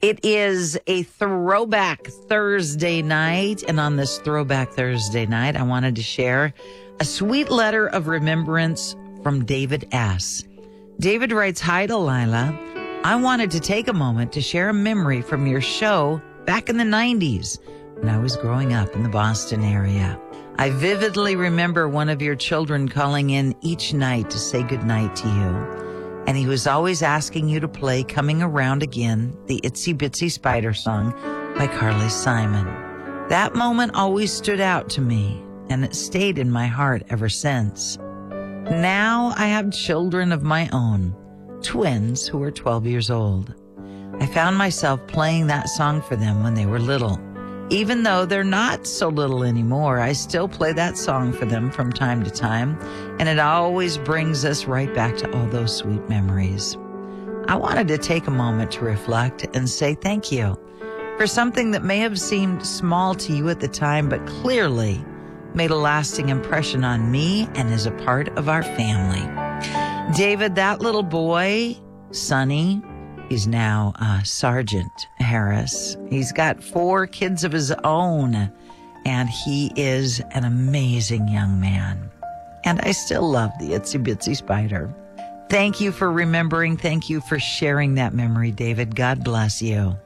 It is a throwback Thursday night, and on this throwback Thursday night, I wanted to share a sweet letter of remembrance from David S. David writes, "Hi, Delilah. I wanted to take a moment to share a memory from your show back in the 90s when I was growing up in the Boston area. I vividly remember one of your children calling in each night to say goodnight to you. And he was always asking you to play Coming Around Again, the Itsy Bitsy Spider song by Carly Simon. That moment always stood out to me, and it stayed in my heart ever since. Now I have children of my own, twins who are 12 years old. I found myself playing that song for them when they were little. Even though they're not so little anymore, I still play that song for them from time to time, and it always brings us right back to all those sweet memories. I wanted to take a moment to reflect and say thank you for something that may have seemed small to you at the time, but clearly made a lasting impression on me and is a part of our family." David, that little boy, Sonny, he's now Sergeant Harris. He's got 4 kids of his own, and he is an amazing young man. And I still love the Itsy Bitsy Spider. Thank you for remembering. Thank you for sharing that memory, David. God bless you.